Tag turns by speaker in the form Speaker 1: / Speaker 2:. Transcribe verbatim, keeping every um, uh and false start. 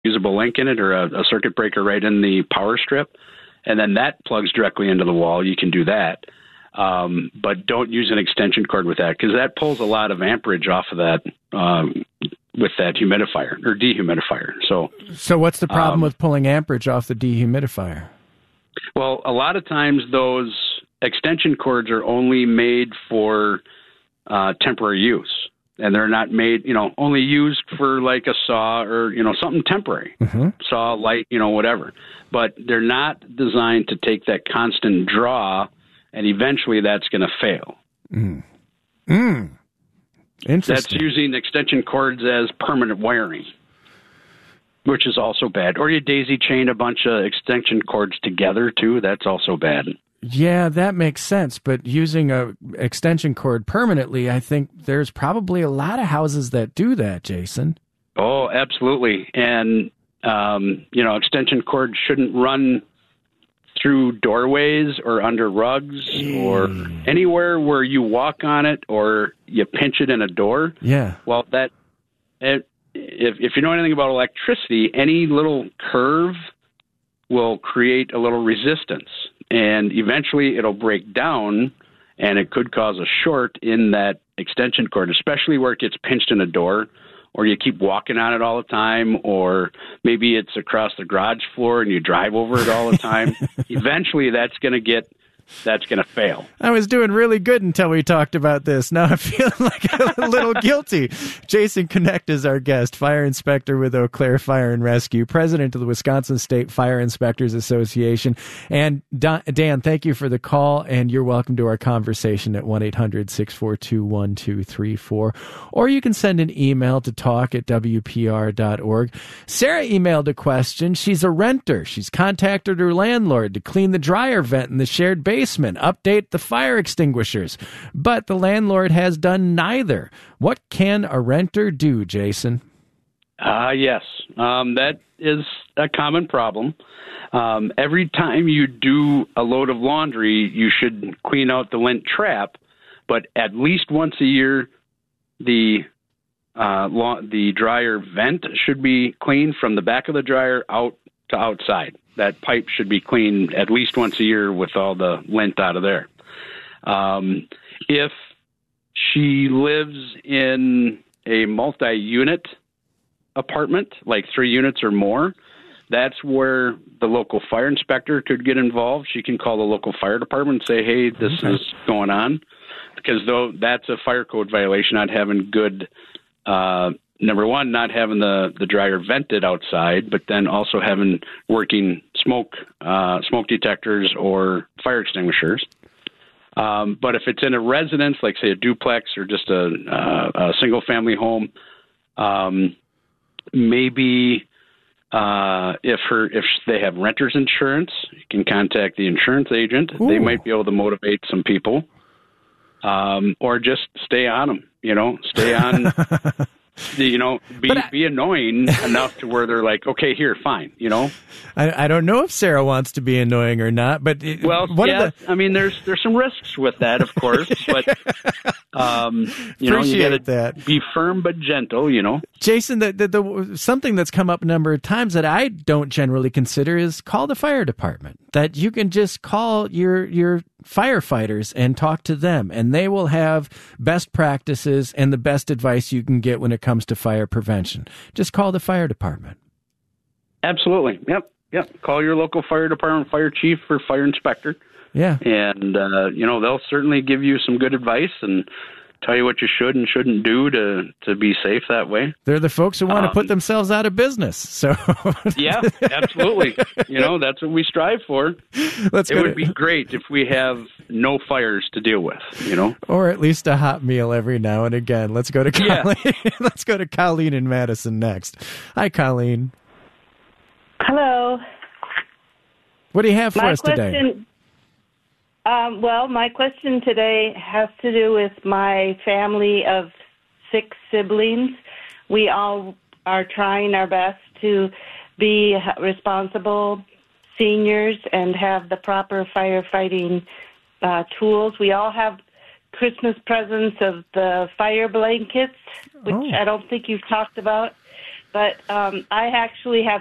Speaker 1: usable link in it or a, a circuit breaker right in the power strip, and then that plugs directly into the wall, you can do that. Um, but don't use an extension cord with that because that pulls a lot of amperage off of that um, with that humidifier or dehumidifier. So,
Speaker 2: so what's the problem
Speaker 1: um,
Speaker 2: with pulling amperage off the dehumidifier?
Speaker 1: Well, a lot of times those extension cords are only made for uh, temporary use, and they're not made, you know, only used for like a saw or, you know, something temporary, mm-hmm. saw, light, you know, whatever. But they're not designed to take that constant draw, and eventually that's going to fail.
Speaker 2: Mm. Mm. Interesting.
Speaker 1: That's using extension cords as permanent wiring, which is also bad. Or you daisy chain a bunch of extension cords together, too. That's also bad.
Speaker 2: Yeah, that makes sense. But using a extension cord permanently, I think there's probably a lot of houses that do that, Jason.
Speaker 1: Oh, absolutely. And, um, you know, extension cords shouldn't run through doorways or under rugs mm. or anywhere where you walk on it or you pinch it in a door.
Speaker 2: Yeah.
Speaker 1: Well, that it, if if you know anything about electricity, any little curve will create a little resistance, and eventually it'll break down, and it could cause a short in that extension cord, especially where it gets pinched in a door, or you keep walking on it all the time, or maybe it's across the garage floor and you drive over it all the time. Eventually that's going to get that's going to fail.
Speaker 2: I was doing really good until we talked about this. Now I feel like a little guilty. Jason Connect is our guest, fire inspector with Eau Claire Fire and Rescue, president of the Wisconsin State Fire Inspectors Association. And Don, Dan, thank you for the call, and you're welcome to our conversation at one eight hundred six four two one two three four. Or you can send an email to talk at w p r dot org. Sarah emailed a question. She's a renter. She's contacted her landlord to clean the dryer vent in the shared basement. Basement, update the fire extinguishers, but the landlord has done neither. What can a renter do, Jason?
Speaker 1: Uh, yes, um, that is a common problem. Um, every time you do a load of laundry, you should clean out the lint trap, but at least once a year, the uh, la- the dryer vent should be cleaned from the back of the dryer out to outside. That pipe should be cleaned at least once a year with all the lint out of there. Um, if she lives in a multi-unit apartment, like three units or more, that's where the local fire inspector could get involved. She can call the local fire department and say, hey, this okay. is going on. Because though that's a fire code violation, not having good uh Number one, not having the, the dryer vented outside, but then also having working smoke uh, smoke detectors or fire extinguishers. Um, but if it's in a residence, like say a duplex or just a, uh, a single family home, um, maybe uh, if her if they have renter's insurance, you can contact the insurance agent. Ooh. They might be able to motivate some people, um, or just stay on them. You know, stay on. You know, be I, be annoying enough to where they're like, okay, here, fine, you know?
Speaker 2: I, I don't know if Sarah wants to be annoying or not, but... It,
Speaker 1: well,
Speaker 2: what
Speaker 1: yes,
Speaker 2: the...
Speaker 1: I mean, there's there's some risks with that, of course, but, um, you know,
Speaker 2: Appreciate
Speaker 1: you got
Speaker 2: that.
Speaker 1: to be firm but gentle, you know?
Speaker 2: Jason, the, the, the something that's come up a number of times that I don't generally consider is call the fire department. That you can just call your your firefighters and talk to them, and they will have best practices and the best advice you can get when it comes to fire prevention. Just call the fire department.
Speaker 1: Absolutely. Yep. Yep. Call your local fire department, fire chief, or fire inspector.
Speaker 2: Yeah.
Speaker 1: And, uh, you know, they'll certainly give you some good advice and tell you what you should and shouldn't do to, to be safe that way.
Speaker 2: They're the folks who want um, to put themselves out of business. So
Speaker 1: yeah, absolutely. You know, that's what we strive for.
Speaker 2: Let's
Speaker 1: it
Speaker 2: would
Speaker 1: to, be great if we have no fires to deal with, you know?
Speaker 2: Or at least a hot meal every now and again. Let's go to Colleen. Yeah. Let's go to Colleen in Madison next. Hi, Colleen.
Speaker 3: Hello.
Speaker 2: What do you have for
Speaker 3: my
Speaker 2: us
Speaker 3: question,
Speaker 2: today?
Speaker 3: Um, well, my question today has to do with my family of six siblings. We all are trying our best to be responsible seniors and have the proper firefighting uh, tools. We all have Christmas presents of the fire blankets, which oh. I don't think you've talked about. but um, I actually have